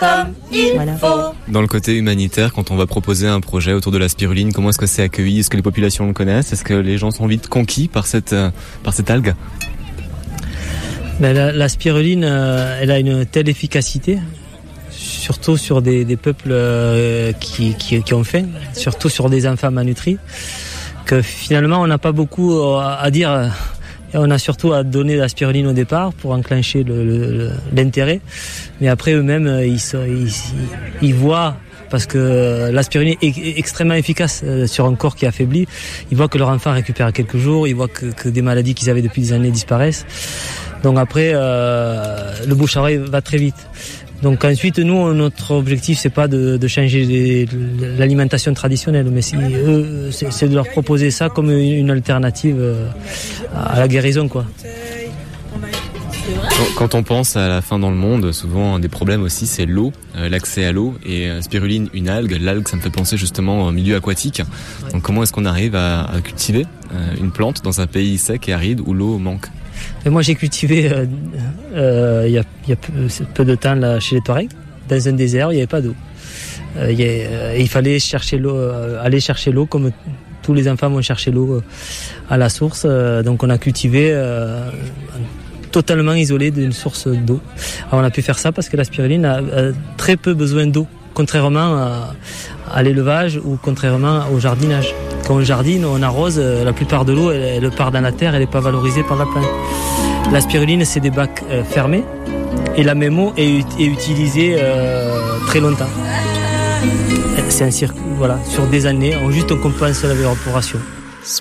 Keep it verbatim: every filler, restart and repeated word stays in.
comme il voilà. faut. Dans le côté humanitaire, quand on va proposer un projet autour de la spiruline, comment est-ce que c'est accueilli? Est-ce que les populations le connaissent? Est-ce que les gens sont vite conquis par cette, euh, par cette algue? Ben, la, la spiruline, euh, elle a une telle efficacité, surtout sur des, des peuples euh, qui, qui, qui ont faim, surtout sur des enfants malnutris, que finalement on n'a pas beaucoup à, à dire. Et on a surtout à donner la spiruline au départ pour enclencher le, le, l'intérêt. Mais après eux-mêmes, ils, ils, ils voient, parce que la spiruline est extrêmement efficace sur un corps qui est affaibli, ils voient que leur enfant récupère quelques jours, ils voient que, que des maladies qu'ils avaient depuis des années disparaissent. Donc après, euh, le bouche à oreille va très vite. Donc ensuite, nous, notre objectif, c'est pas de, de changer les, l'alimentation traditionnelle, mais si, eux, c'est, c'est de leur proposer ça comme une, une alternative à la guérison, quoi. Quand on pense à la faim dans le monde, souvent un des problèmes aussi, c'est l'eau, euh, l'accès à l'eau. Et euh, spiruline, une algue, l'algue, ça me fait penser justement au milieu aquatique. Donc comment est-ce qu'on arrive à, à cultiver euh, une plante dans un pays sec et aride où l'eau manque? Et moi, j'ai cultivé euh, euh, il y a, il y a peu, peu de temps là, chez les Touaregs, dans un désert, il n'y avait pas d'eau. Euh, il, y a, euh, il fallait chercher l'eau, euh, aller chercher l'eau comme tous les enfants vont chercher l'eau euh, à la source. Euh, donc on a cultivé euh, totalement isolé d'une source d'eau. Alors on a pu faire ça parce que la spiruline a, a très peu besoin d'eau, contrairement à, à l'élevage ou contrairement au jardinage. Quand on jardine, on arrose, la plupart de l'eau, elle, elle part dans la terre, elle n'est pas valorisée par la plante. La spiruline, c'est des bacs euh, fermés et la même eau est, est utilisée euh, très longtemps. C'est un circuit, voilà, sur des années, juste on compense l'évaporation.